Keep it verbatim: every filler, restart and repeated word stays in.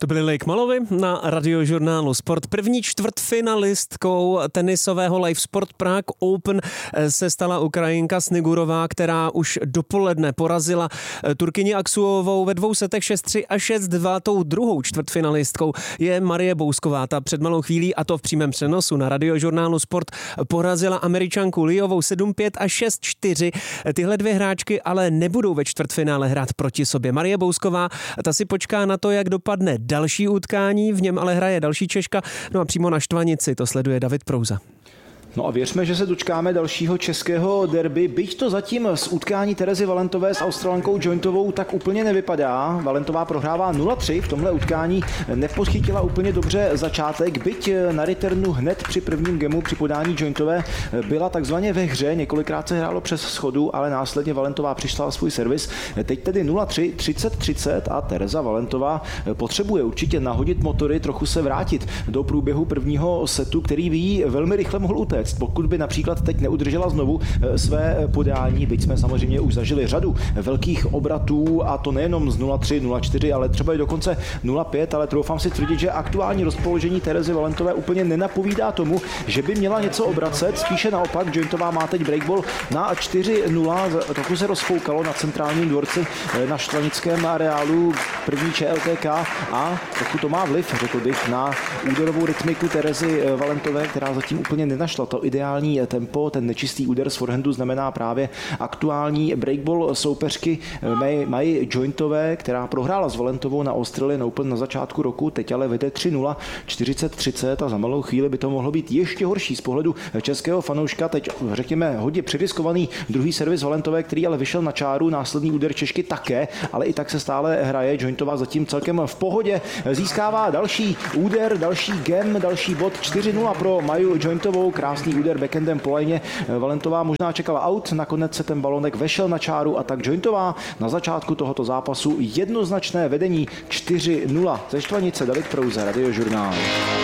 To byly Lake Malovi na Radiožurnálu Sport. První čtvrtfinalistkou tenisového Live Sport Prague Open se stala Ukrajinka Snigurová, která už dopoledne porazila Turkyni Aksuovou ve dvou setech šest tři a šest dva. Tou druhou čtvrtfinalistkou je Marie Bousková. Ta před malou chvílí, a to v přímém přenosu na Radiožurnálu Sport, porazila Američanku Liovou sedm pět a šest čtyři. Tyhle dvě hráčky ale nebudou ve čtvrtfinále hrát proti sobě. Marie Bousková, ta si počká na to, jak dopadne další utkání, v něm ale hraje další Češka, no a přímo na Štvanici to sleduje David Prouza. No a věřme, že se dočkáme dalšího českého derby, byť to zatím z utkání Terezy Valentové s Australankou Jointovou tak úplně nevypadá. Valentová prohrává nula tři, v tomhle utkání nepodchytila úplně dobře začátek, byť na returnu hned při prvním gemu při podání Jointové byla takzvaně ve hře, několikrát se hrálo přes schodu, ale následně Valentová přišla svůj servis. Teď tedy nula tři, třicet třicet a Tereza Valentová potřebuje určitě nahodit motory, trochu se vrátit do průběhu prvního setu, který by jí velmi rychle mohl utéct. Pokud by například teď neudržela znovu své podání, byť jsme samozřejmě už zažili řadu velkých obratů, a to nejenom z nula tři, nula čtyři, ale třeba i dokonce nula pět, ale troufám si tvrdit, že aktuální rozpoložení Terezy Valentové úplně nenapovídá tomu, že by měla něco obracet, spíše naopak. Jointová má teď breakball na čtyři nula, trochu se rozfoukalo na centrálním dvorci na štvanickém areálu první Č L T K a trochu to má vliv, řekl bych, na úderovou rytmiku Terezy Valentové, která zatím úplně nenašla to ideální tempo. Ten nečistý úder z forehandu znamená právě aktuální breakball soupeřky Maji Jointové, která prohrála s Valentovou na Australian Open na začátku roku, teď ale vede tři nula, čtyřicet třicet a za malou chvíli by to mohlo být ještě horší z pohledu českého fanouška. Teď řekněme hodně přeriskovaný druhý servis Valentové, který ale vyšel na čáru, následný úder Češky také, ale i tak se stále hraje. Jointová zatím celkem v pohodě, získává další úder, další gem, další bod, čtyři nula pro Maju Jointovou, krásný úder backendem po lajně. Valentová možná čekala out, nakonec se ten balonek vešel na čáru a tak Jointová na začátku tohoto zápasu jednoznačné vedení čtyři nula. Ze Štvanice David Prouza, Radiožurnál.